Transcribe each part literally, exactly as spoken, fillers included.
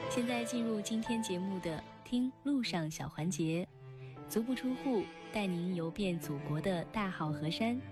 现在进入今天节目的听路上小环节，足不出户带您游遍祖国的大好河山。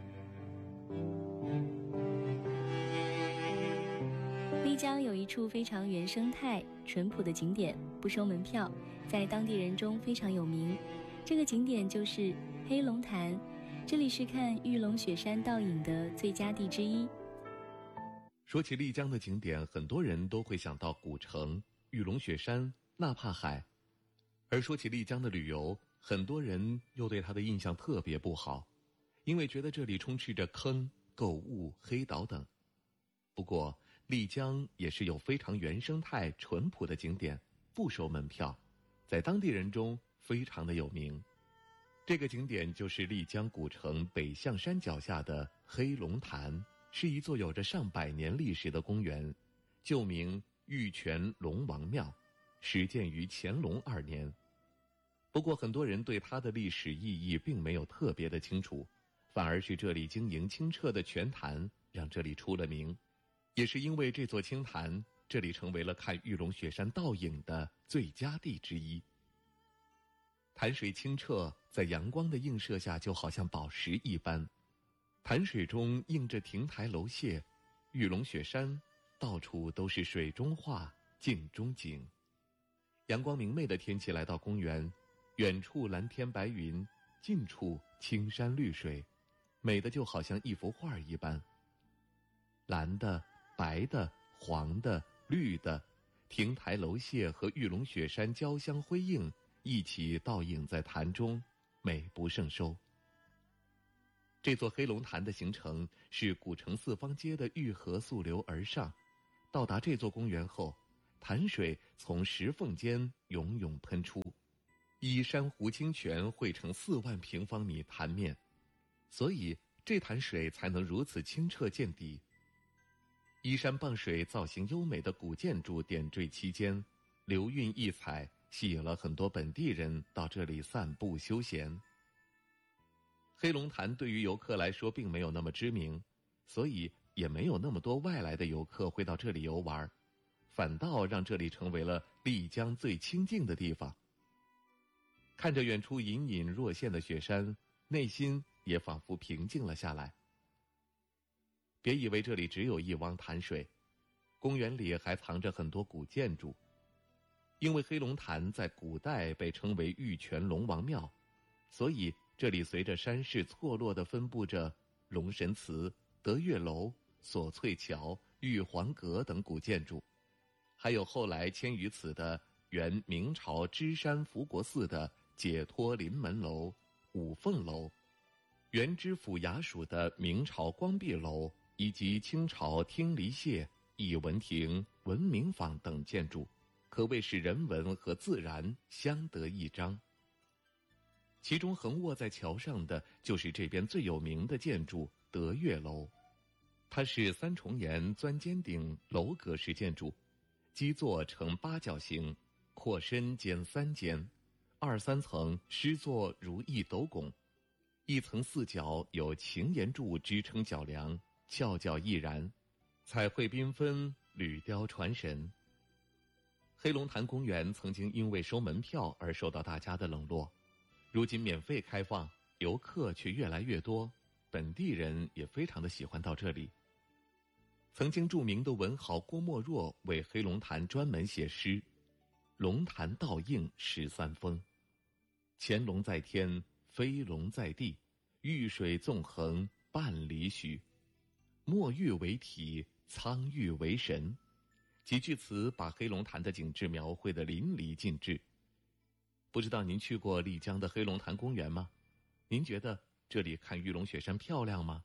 丽江有一处非常原生态淳朴的景点，不收门票，在当地人中非常有名。这个景点就是黑龙潭，这里是看玉龙雪山倒影的最佳地之一。 说起丽江的景点，很多人都会想到古城、玉龙雪山、纳帕海。而说起丽江的旅游，很多人又对它的印象特别不好，因为觉得这里充斥着坑、购物、黑岛等。不过丽江也是有非常原生态淳朴的景点，不收门票，在当地人中非常的有名。这个景点就是丽江古城北象山脚下的黑龙潭，是一座有着上百年历史的公园，旧名玉泉龙王庙，始建于乾隆二年。不过很多人对它的历史意义并没有特别的清楚，反而是这里晶莹清澈的泉潭让这里出了名。也是因为这座清潭，这里成为了看玉龙雪山倒影的最佳地之一。潭水清澈，在阳光的映射下就好像宝石一般，潭水中映着亭台楼榭，玉龙雪山到处都是水中画，镜中景。阳光明媚的天气来到公园，远处蓝天白云，近处青山绿水，美的就好像一幅画一般。蓝的、白的、黄的、绿的，亭台楼榭和玉龙雪山交相辉映，一起倒影在潭中，美不胜收。这座黑龙潭的形成是古城四方街的玉河溯流而上，到达这座公园后，潭水从石缝间涌涌喷出，依珊瑚清泉汇成四万平方米潭面，所以这潭水才能如此清澈见底。依山傍水造型优美的古建筑点缀其间，流韵异彩，吸引了很多本地人到这里散步休闲。黑龙潭对于游客来说并没有那么知名，所以也没有那么多外来的游客会到这里游玩，反倒让这里成为了丽江最清静的地方。看着远处隐隐若现的雪山，内心也仿佛平静了下来。别以为这里只有一汪潭水，公园里还藏着很多古建筑。因为黑龙潭在古代被称为玉泉龙王庙，所以这里随着山势错落地分布着龙神祠、德月楼、锁翠桥、玉皇阁等古建筑，还有后来迁于此的原明朝芝山福国寺的解脱临门楼、五凤楼，原知府衙署的明朝光壁楼，以及清朝听离榭、义文亭、文明坊等建筑，可谓是人文和自然相得益彰。其中横卧在桥上的就是这边最有名的建筑德月楼，它是三重檐钻尖顶楼阁式建筑，基座呈八角形，阔深兼三间，二三层施作如意斗拱，一层四角有擎岩柱支撑角梁，翘角毅然，彩绘缤纷，铝雕传神。黑龙潭公园曾经因为收门票而受到大家的冷落，如今免费开放，游客却越来越多，本地人也非常的喜欢到这里。曾经著名的文豪郭沫若为黑龙潭专门写诗：龙潭倒映十三峰，潜龙在天，飞龙在地，玉水纵横半里许，墨玉为体，苍玉为神。几句词把黑龙潭的景致描绘得淋漓尽致。不知道您去过丽江的黑龙潭公园吗？您觉得这里看玉龙雪山漂亮吗？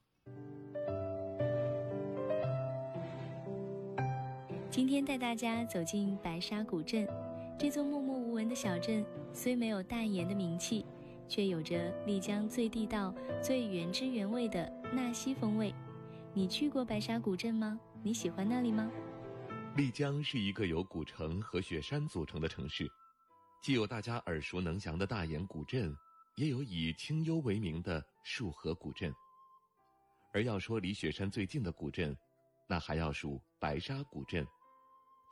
今天带大家走进白沙古镇，这座默默无闻的小镇虽没有大研的名气，却有着丽江最地道、最原汁原味的纳西风味。你去过白沙古镇吗？你喜欢那里吗？ 丽江是一个由古城和雪山组成的城市，既有大家耳熟能详的大研古镇，也有以清幽为名的束河古镇。而要说离雪山最近的古镇，那还要数白沙古镇。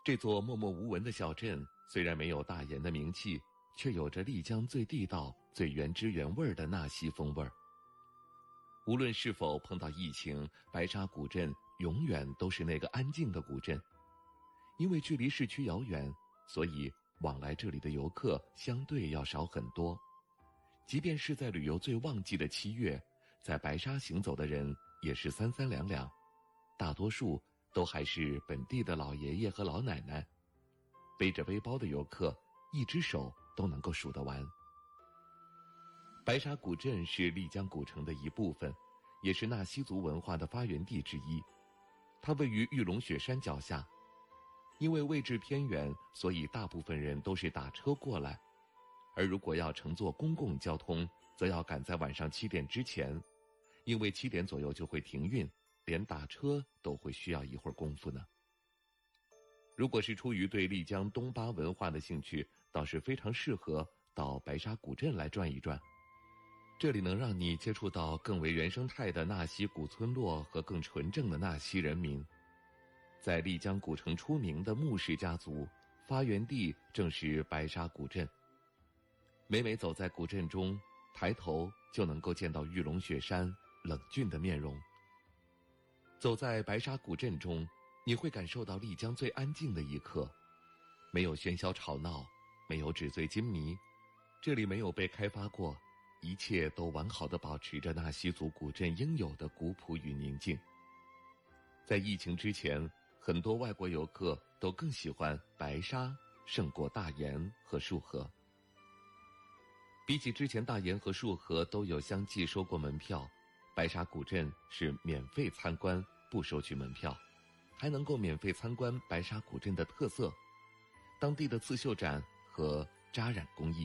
这座默默无闻的小镇虽然没有大盐的名气，却有着丽江最地道、最原汁原味的纳西风味儿。无论是否碰到疫情，白沙古镇永远都是那个安静的古镇。因为距离市区遥远，所以往来这里的游客相对要少很多。即便是在旅游最旺季的七月，在白沙行走的人也是三三两两，大多数都还是本地的老爷爷和老奶奶。背着背包的游客，一只手都能够数得完。白沙古镇是丽江古城的一部分，也是纳西族文化的发源地之一。它位于玉龙雪山脚下，因为位置偏远，所以大部分人都是打车过来。而如果要乘坐公共交通，则要赶在晚上七点之前，因为七点左右就会停运，连打车都会需要一会儿功夫呢。如果是出于对丽江东巴文化的兴趣，倒是非常适合到白沙古镇来转一转。这里能让你接触到更为原生态的纳西古村落和更纯正的纳西人民。在丽江古城出名的穆氏家族，发源地正是白沙古镇。每每走在古镇中，抬头就能够见到玉龙雪山冷峻的面容。走在白沙古镇中，你会感受到丽江最安静的一刻，没有喧嚣吵闹，没有纸醉金迷，这里没有被开发过，一切都完好地保持着纳西族古镇应有的古朴与宁静。在疫情之前，很多外国游客都更喜欢白沙胜过大研和束河。比起之前大研和束河都有相继收过门票，白沙古镇是免费参观，不收取门票，还能够免费参观白沙古镇的特色，当地的刺绣展和扎染工艺。